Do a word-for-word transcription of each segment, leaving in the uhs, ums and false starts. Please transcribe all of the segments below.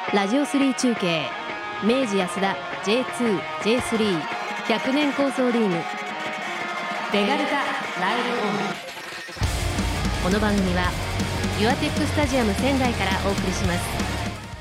ラジオスリー中継明治安田 ジェイツー、ジェイスリー ひゃくねん構想リーグベガルタライブオン。この番組はユアテックスタジアム仙台からお送りします。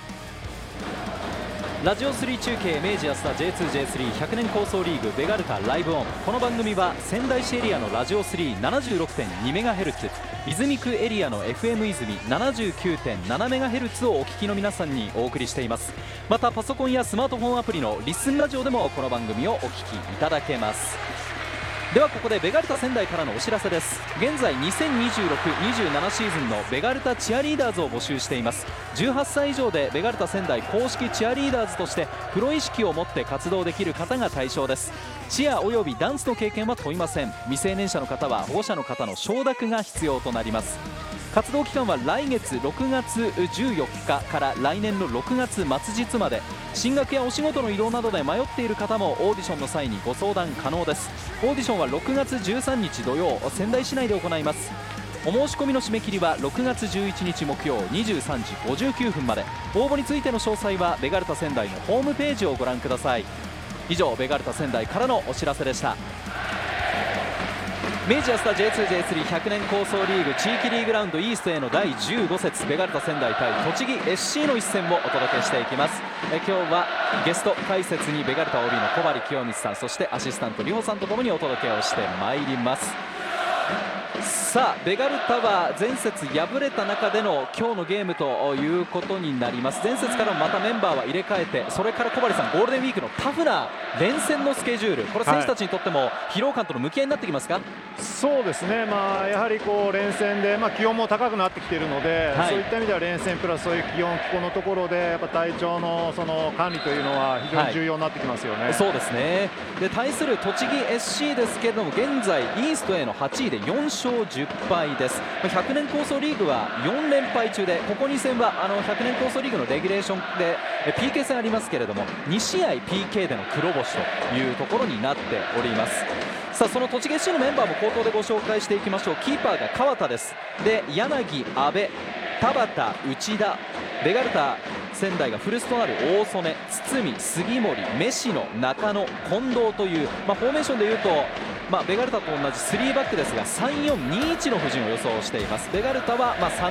ラジオスリー中継明治安田 ジェイツー、ジェイスリー ひゃくねん構想リーグベガルタライブオン。この番組は仙台市エリアのラジオスリー ななじゅうろくてんにメガヘルツ、 泉区エリアの エフエム 泉 ななじゅうきゅうてんななメガヘルツ をお聞きの皆さんにお送りしています。またパソコンやスマートフォンアプリのリスンラジオでもこの番組をお聞きいただけます。ではここでベガルタ仙台からのお知らせです。現在 にせんにじゅうろくにじゅうなな シーズンのベガルタチアリーダーズを募集しています。じゅうはっさい以上でベガルタ仙台公式チアリーダーズとしてプロ意識を持って活動できる方が対象です。チアおよびダンスの経験は問いません。未成年者の方は保護者の方の承諾が必要となります。活動期間は来月ろくがつじゅうよっかから来年のろくがつ末日まで。進学やお仕事の移動などで迷っている方もオーディションの際にご相談可能です。オーディションはろくがつじゅうさんにち土曜、仙台市内で行います。お申し込みの締め切りはろくがつじゅういちにち木曜にじゅうさんじごじゅうきゅうふんまで。応募についての詳細はベガルタ仙台のホームページをご覧ください。以上、ベガルタ仙台からのお知らせでした。明治安田 ジェイツー、ジェイスリー ひゃくねん構想リーグ地域リーグラウンドイーストへのだいじゅうご節、ベガルタ仙台対栃木 エスシー の一戦をお届けしていきます。え今日はゲスト解説にベガルタ オービー の小針清光さん、そしてアシスタント里穂さんとともにお届けをしてまいります。さあベガルタは前節敗れた中での今日のゲームということになります。前節からもまたメンバーは入れ替えて、それから小針さん、ゴールデンウィークのタフな連戦のスケジュール、これ選手たちにとっても疲労感との向き合いになってきますか？ そうですね、まあ、やはりこう連戦で、まあ、気温も高くなってきているので、はい、そういった意味では連戦プラスそういう気温気候のところでやっぱ体調のその管理というのは非常に重要になってきますよね。 はい、そうですね。で対する栃木 エスシー ですけれども、現在イーストへのはちいでよんしょうじゅっぱいです。ひゃくねん構想リーグはよんれんぱい中で、ここに戦はあのひゃくねん構想リーグのレギュレーションで ピーケー 戦ありますけれども、にしあい ピーケー での黒星というところになっております。さあその栃木 エスシー のメンバーも口頭でご紹介していきましょう。キーパーが川田です。で柳、阿部、田畑、内田。ベガルタ仙台が古巣となる大曽根、堤、杉森、飯野、中野、近藤という、まあ、フォーメーションでいうと、まあ、ベガルタと同じスリーバックですがさんよんにいちの布陣を予想しています。ベガルタはまあ